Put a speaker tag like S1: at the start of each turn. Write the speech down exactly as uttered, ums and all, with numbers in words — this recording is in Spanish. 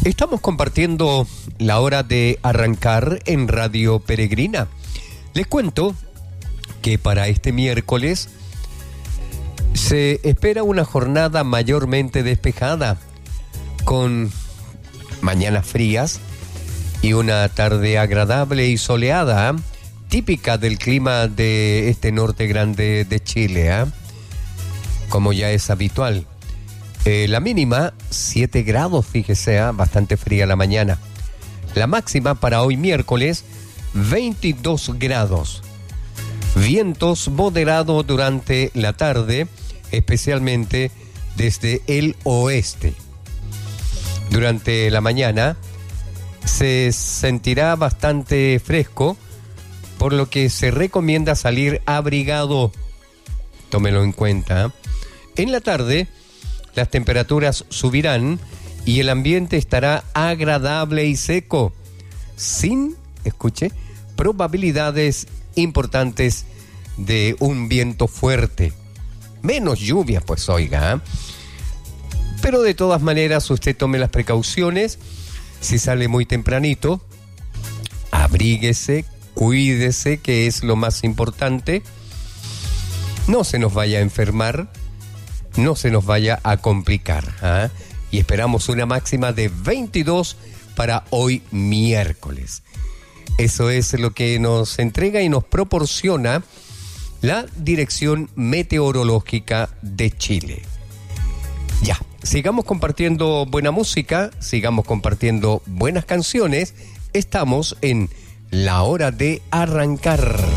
S1: Estamos compartiendo la hora de arrancar en Radio Peregrina. Les cuento que para este miércoles se espera una jornada mayormente despejada, con mañanas frías y una tarde agradable y soleada, típica del clima de este norte grande de Chile, ¿eh? Como ya es habitual. Eh, la mínima, siete grados, fíjese, ¿eh? Bastante fría la mañana. La máxima para hoy miércoles, veintidós grados. Vientos moderados durante la tarde, especialmente desde el oeste. Durante la mañana se sentirá bastante fresco, por lo que se recomienda salir abrigado. Tómelo en cuenta. En la tarde, las temperaturas subirán y el ambiente estará agradable y seco, sin, escuche, probabilidades importantes de un viento fuerte. Menos lluvia, pues oiga. Pero de todas maneras, usted tome las precauciones. Si sale muy tempranito, abríguese, cuídese, que es lo más importante. No se nos vaya a enfermar, no se nos vaya a complicar, ¿eh? Y esperamos una máxima de veintidós para hoy miércoles. Eso es lo que nos entrega y nos proporciona la Dirección Meteorológica de Chile. Ya, sigamos compartiendo buena música, sigamos compartiendo buenas canciones. Estamos en la hora de arrancar.